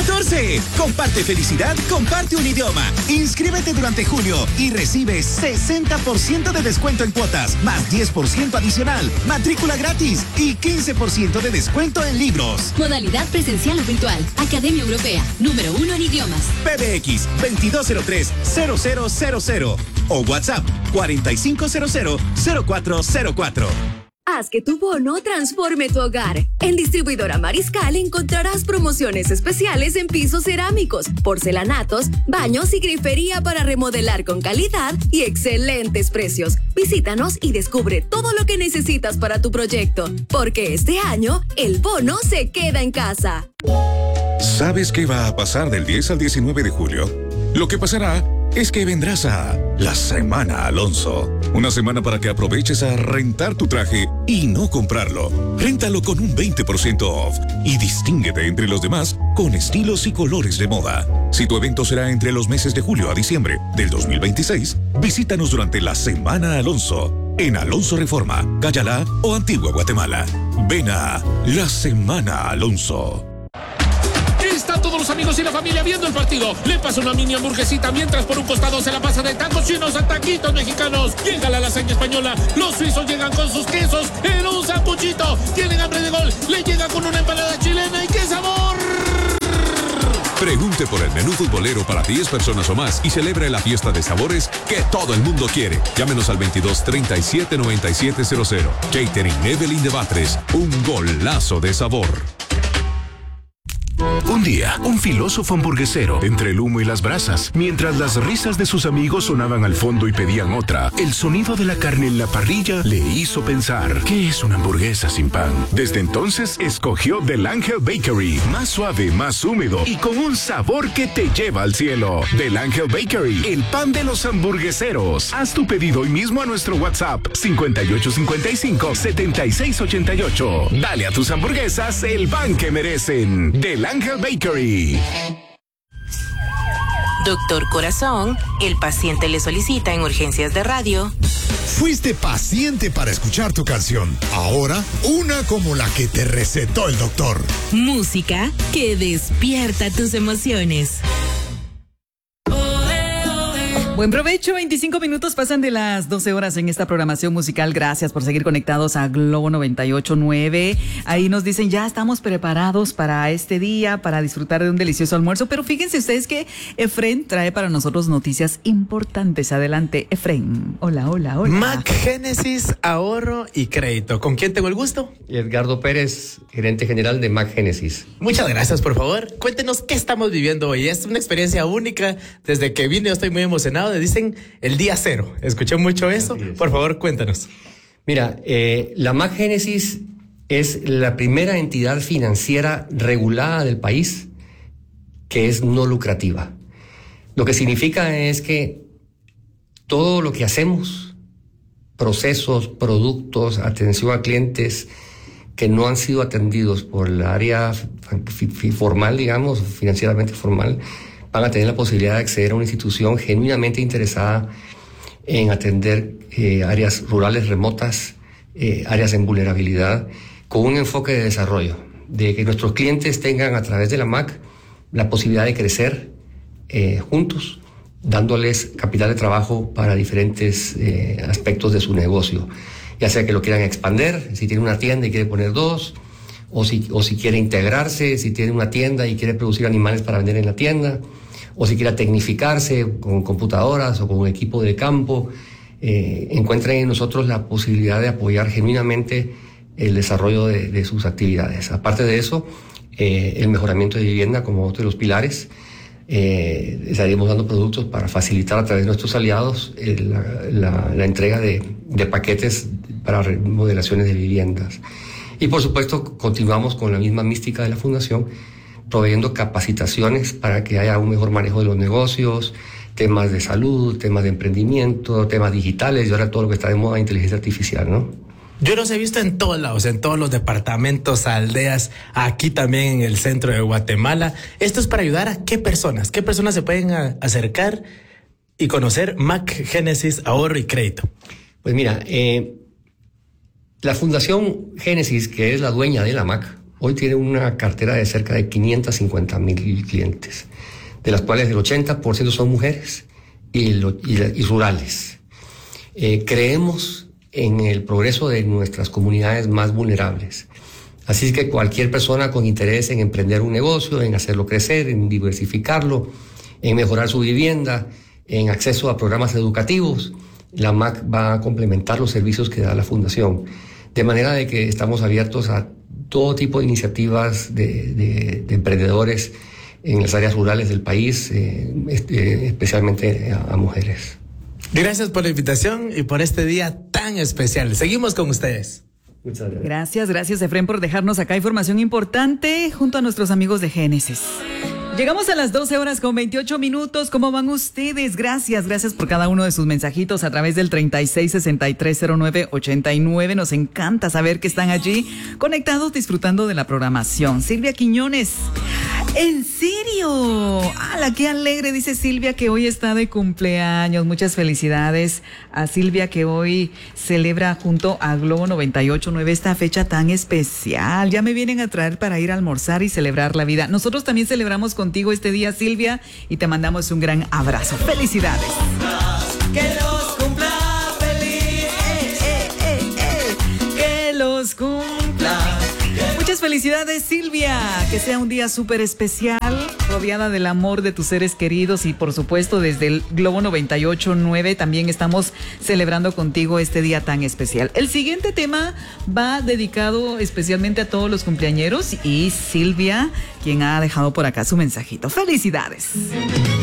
14. Comparte felicidad, comparte un idioma. Inscríbete durante junio y recibe 60% de descuento en cuotas, más 10% adicional, matrícula gratis y 15% de descuento en libros. Modalidad presencial o virtual. Academia Europea, número 1 en idiomas. PBX 2203-0000 o WhatsApp 4500-0404. Haz que tu bono transforme tu hogar. En Distribuidora Mariscal encontrarás promociones especiales en pisos cerámicos, porcelanatos, baños y grifería para remodelar con calidad y excelentes precios. Visítanos y descubre todo lo que necesitas para tu proyecto, porque este año el bono se queda en casa. ¿Sabes qué va a pasar del 10 al 19 de julio? Lo que pasará es que vendrás a la Semana Alonso. Una semana para que aproveches a rentar tu traje y no comprarlo. Réntalo con un 20% off y distínguete entre los demás con estilos y colores de moda. Si tu evento será entre los meses de julio a diciembre del 2026, visítanos durante la Semana Alonso en Alonso Reforma, Cayalá o Antigua Guatemala. Ven a la Semana Alonso. Están todos los amigos y la familia viendo el partido. Le pasa una mini hamburguesita mientras por un costado se la pasa de tacos chinos a taquitos mexicanos. Llega la lasaña española. Los suizos llegan con sus quesos en un sanguchito. Tienen hambre de gol. Le llega con una empanada chilena. ¡Y qué sabor! Pregunte por el menú futbolero para 10 personas o más y celebre la fiesta de sabores que todo el mundo quiere. Llámenos al 22 37 97 00. Catering Evelyn de Batres. Un golazo de sabor. Un día, un filósofo hamburguesero, entre el humo y las brasas, mientras las risas de sus amigos sonaban al fondo y pedían otra, el sonido de la carne en la parrilla le hizo pensar, ¿qué es una hamburguesa sin pan? Desde entonces, escogió Del Ángel Bakery, más suave, más húmedo y con un sabor que te lleva al cielo. Del Ángel Bakery, el pan de los hamburgueseros. Haz tu pedido hoy mismo a nuestro WhatsApp, 5855-7688. Dale a tus hamburguesas el pan que merecen. Del Ángel Bakery. Doctor Corazón, el paciente le solicita en urgencias de radio. Fuiste paciente para escuchar tu canción. Ahora, una como la que te recetó el doctor. Música que despierta tus emociones. Buen provecho, 25 minutos pasan de las 12 horas en esta programación musical. Gracias por seguir conectados a Globo 98.9. Ahí nos dicen, ya estamos preparados para este día, para disfrutar de un delicioso almuerzo. Pero fíjense ustedes que Efren trae para nosotros noticias importantes. Adelante, Efren. Hola, hola, hola. Mac Génesis, ahorro y crédito. ¿Con quién tengo el gusto? Edgardo Pérez, gerente general de Mac Génesis. Muchas gracias, por favor. Cuéntenos qué estamos viviendo hoy. Es una experiencia única. Desde que vine yo estoy muy emocionado. Le dicen el día cero. Escuché mucho eso. Por favor, cuéntanos. Mira, la Mac Génesis es la primera entidad financiera regulada del país que es no lucrativa. Lo que significa es que todo lo que hacemos, procesos, productos, atención a clientes que no han sido atendidos por el área formal, digamos, financieramente formal, van a tener la posibilidad de acceder a una institución genuinamente interesada en atender áreas rurales remotas, áreas en vulnerabilidad, con un enfoque de desarrollo, de que nuestros clientes tengan a través de la MAC la posibilidad de crecer juntos, dándoles capital de trabajo para diferentes aspectos de su negocio, ya sea que lo quieran expandir, si tiene una tienda y quiere poner dos, o si quiere integrarse, si tiene una tienda y quiere producir animales para vender en la tienda, o si quiere tecnificarse con computadoras o con un equipo de campo, encuentren en nosotros la posibilidad de apoyar genuinamente el desarrollo de sus actividades. Aparte de eso, el mejoramiento de vivienda como otro de los pilares. Estaremos dando productos para facilitar a través de nuestros aliados la entrega de paquetes para remodelaciones de viviendas. Y por supuesto, continuamos con la misma mística de la Fundación, proveyendo capacitaciones para que haya un mejor manejo de los negocios, temas de salud, temas de emprendimiento, temas digitales y ahora todo lo que está de moda, inteligencia artificial, ¿no? Yo los he visto en todos lados, en todos los departamentos, aldeas, aquí también en el centro de Guatemala. Esto es para ayudar a qué personas se pueden acercar y conocer Mac Génesis Ahorro y Crédito. Pues mira, la Fundación Génesis, que es la dueña de la MAC, hoy tiene una cartera de cerca de 550,000 clientes, de las cuales el 80% son mujeres y rurales. Creemos en el progreso de nuestras comunidades más vulnerables. Así que cualquier persona con interés en emprender un negocio, en hacerlo crecer, en diversificarlo, en mejorar su vivienda, en acceso a programas educativos, la MAC va a complementar los servicios que da la Fundación. De manera de que estamos abiertos a todo tipo de iniciativas de emprendedores en las áreas rurales del país, especialmente a mujeres. Gracias por la invitación y por este día tan especial. Seguimos con ustedes. Muchas gracias. Gracias, Efrén, por dejarnos acá información importante junto a nuestros amigos de Génesis. Llegamos a las 12:28. ¿Cómo van ustedes? Gracias por cada uno de sus mensajitos a través del 36630989. Nos encanta saber que están allí conectados, disfrutando de la programación. Silvia Quiñones, ¿en serio? ¡Hala, qué alegre! Dice Silvia que hoy está de cumpleaños. Muchas felicidades a Silvia, que hoy celebra junto a Globo 98.9 esta fecha tan especial. Ya me vienen a traer para ir a almorzar y celebrar la vida. Nosotros también celebramos contigo este día, Silvia, y te mandamos un gran abrazo. ¡Felicidades! ¡Que los cumpla feliz! ¡Que los cumpla! Muchas felicidades, Silvia. Que sea un día súper especial, rodeada del amor de tus seres queridos, y por supuesto desde el Globo 98.9 también estamos celebrando contigo este día tan especial. El siguiente tema va dedicado especialmente a todos los cumpleañeros y Silvia, quien ha dejado por acá su mensajito. ¡Felicidades!